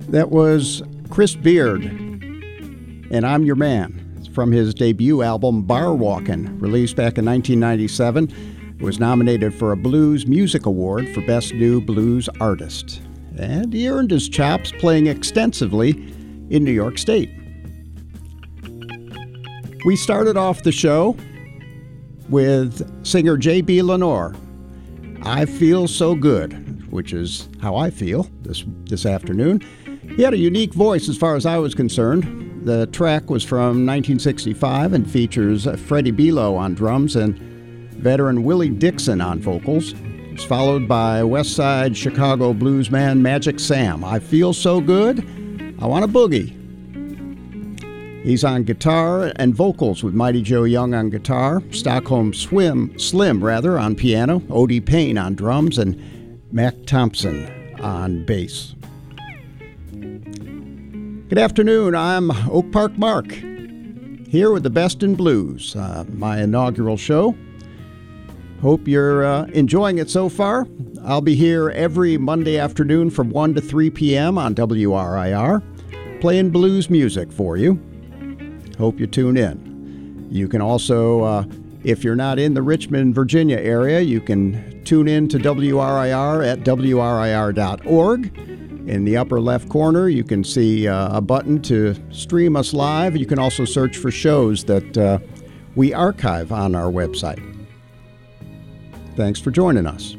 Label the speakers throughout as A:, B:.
A: That was Chris Beard, and I'm Your Man. It's from his debut album, Bar Walkin', released back in 1997. It was nominated for a Blues Music Award for Best New Blues Artist. And he earned his chops playing extensively in New York State. We started off the show with singer J.B. Lenoir, I Feel So Good, which is how I feel this afternoon. He had a unique voice as far as I was concerned. The track was from 1965 and features Freddie Belo on drums and veteran Willie Dixon on vocals. It's followed by West Side Chicago bluesman Magic Sam. I Feel So Good, I Want a Boogie. He's on guitar and vocals with Mighty Joe Young on guitar, Stockholm Slim on piano, O.D. Payne on drums, and Mac Thompson on bass. Good afternoon, I'm Oak Park Mark, here with the Best in Blues, my inaugural show. Hope you're enjoying it so far. I'll be here every Monday afternoon from 1 to 3 p.m. on WRIR, playing blues music for you. Hope you tune in. You can also, if you're not in the Richmond, Virginia area, you can tune in to WRIR at WRIR.org. In the upper left corner, you can see a button to stream us live. You can also search for shows that we archive on our website. Thanks for joining us.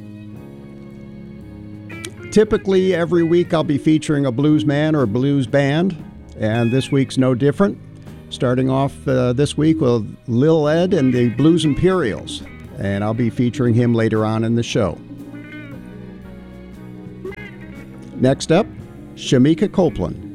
A: Typically, every week I'll be featuring a blues man or a blues band, and this week's no different. Starting off this week with Lil Ed and the Blues Imperials, and I'll be featuring him later on in the show. Next up, Shamika Copeland.